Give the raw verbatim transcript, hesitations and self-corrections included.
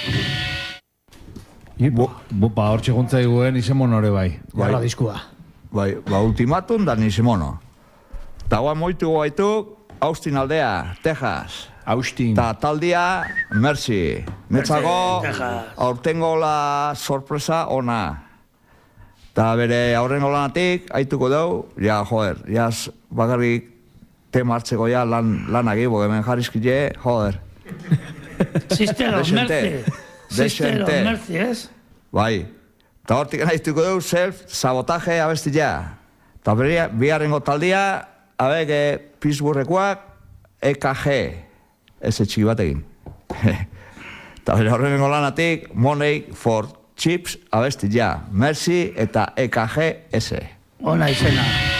Ba, hor txeguntza iguen isemonore bai. Jarra diskua. Bai, ba, ultimatum da nisemono. Ta guan moitu gaitu, Austin aldea, Texas. Austin. Ta taldia, merci. Netzago, aurtengo la sorpresa ona. Ta bere aurrengo lanatik, haituko dau, ja, joder, ja, bakarrik tema hartzeko ja lan, lanagi, boge men jarrizkile, joder. Sistero, merci. Sistero, merci, ez? Bai. Ta hortik haituko dau, self-sabotaje abestia. Ta bere, biharrengo taldia, abek, Pittsburghekoak, E K G. Ez etxiki batekin. Ta bere horrengo lanatik, Money for Chips abestia. Merci eta E K G S. Ona izena.